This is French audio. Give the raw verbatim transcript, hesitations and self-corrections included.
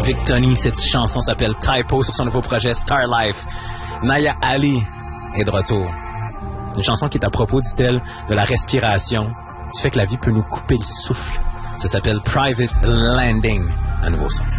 Vic Tony. Cette chanson s'appelle Typo sur son nouveau projet Star Life. Naya Ali est de retour. Une chanson qui est à propos, dit-elle, de la respiration, du fait que la vie peut nous couper le souffle. Ça s'appelle Private Landing, un nouveau son.